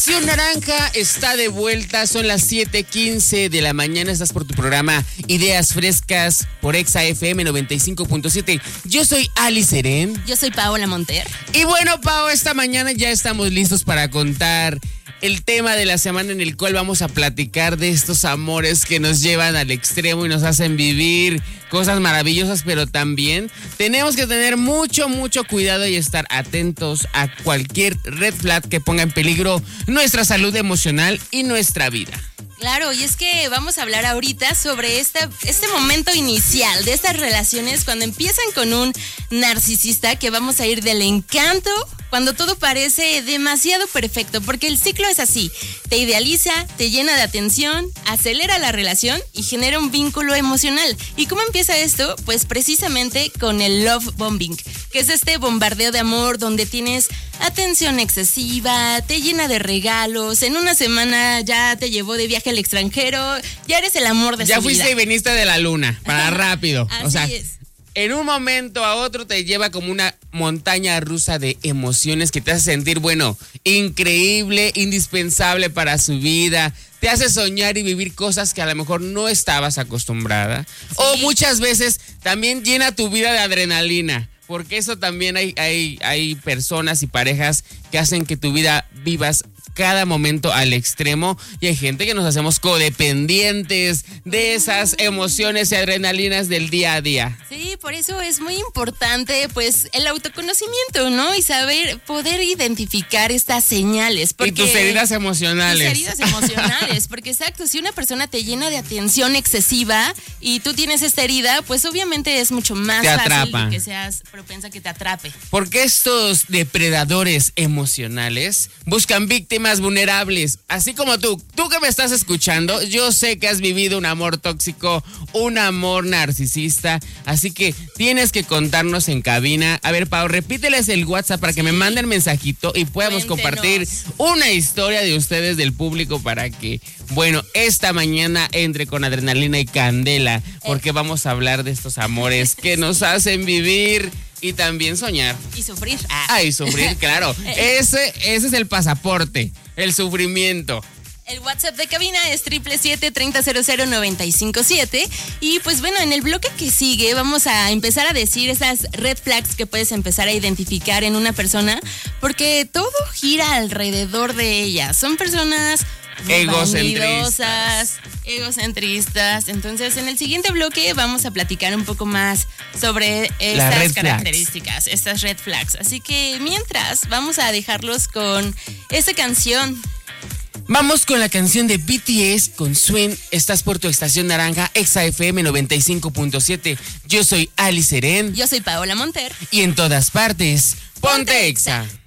Estación Naranja está de vuelta, son las 7:15 de la mañana, estás por tu programa Ideas Frescas por Exa FM 95.7. Yo soy Ali Serén. Yo soy Paola Monter. Y bueno, Pao, esta mañana ya estamos listos para contar el tema de la semana en el cual vamos a platicar de estos amores que nos llevan al extremo y nos hacen vivir cosas maravillosas, pero también tenemos que tener mucho cuidado y estar atentos a cualquier red flag que ponga en peligro nuestra salud emocional y nuestra vida. Claro, y es que vamos a hablar ahorita sobre este momento inicial de estas relaciones cuando empiezan con un narcisista, que vamos a ir del encanto cuando todo parece demasiado perfecto, porque el ciclo es así: te idealiza, te llena de atención, acelera la relación y genera un vínculo emocional. ¿Y cómo empieza esto? Pues precisamente con el love bombing, que es este bombardeo de amor donde tienes atención excesiva, te llena de regalos, en una semana ya te llevó de viaje al extranjero, ya eres el amor de su vida. Ya fuiste y viniste de la luna, para rápido. Así es. En un momento a otro te lleva como una montaña rusa de emociones que te hace sentir, bueno, increíble, indispensable para su vida. Te hace soñar y vivir cosas que a lo mejor no estabas acostumbrada. Sí. O muchas veces también llena tu vida de adrenalina. Porque eso también hay personas y parejas que hacen que tu vida vivas cada momento al extremo, y hay gente que nos hacemos codependientes de esas emociones y adrenalinas del día a día. Sí, por eso es muy importante pues el autoconocimiento, ¿no? Y poder identificar estas señales. Y tus heridas emocionales. Tus heridas emocionales, porque exacto, si una persona te llena de atención excesiva y tú tienes esta herida, pues obviamente es mucho más fácil que seas propensa a que te atrape. Porque estos depredadores emocionales buscan víctimas vulnerables, así como tú que me estás escuchando. Yo sé que has vivido un amor tóxico, un amor narcisista, así que tienes que contarnos en cabina. A ver, Pau, repíteles el WhatsApp para que me manden mensajito y podamos compartir una historia de ustedes, del público, para que, bueno, esta mañana entre con adrenalina y candela, porque vamos a hablar de estos amores que nos hacen vivir y también soñar. Y sufrir. Y sufrir, claro. Ese es el pasaporte, el sufrimiento. El WhatsApp de cabina es 777-3000-957. Y pues bueno, en el bloque que sigue vamos a empezar a decir esas red flags que puedes empezar a identificar en una persona, porque todo gira alrededor de ella. Son personas egocentristas. Entonces, en el siguiente bloque vamos a platicar un poco más sobre estas características, estas red flags. Así que mientras, vamos a dejarlos con esta canción. Vamos con la canción de BTS con Swing. Estás por tu estación naranja, Exa FM 95.7. Yo soy Ali Serén. Yo soy Paola Monter. Y en todas partes, ponte Exa.